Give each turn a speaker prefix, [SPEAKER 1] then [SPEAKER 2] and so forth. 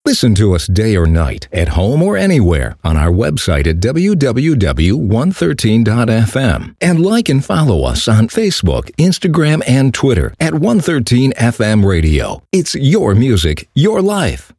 [SPEAKER 1] Listen to us day or night, at home or anywhere, on our website at www.113.fm. And like and follow us on Facebook, Instagram, and Twitter at 113 FM Radio. It's your music, your life.